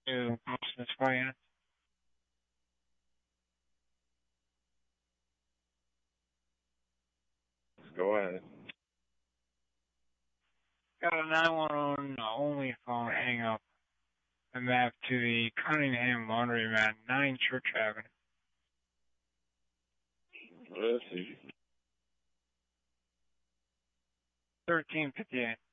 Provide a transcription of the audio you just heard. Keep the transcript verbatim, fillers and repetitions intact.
to Christmas for Go ahead. Got a nine one one only phone hang up. A map to the Cunningham Laundromat, nine Church Avenue. Let's see. thirteen fifty-eight.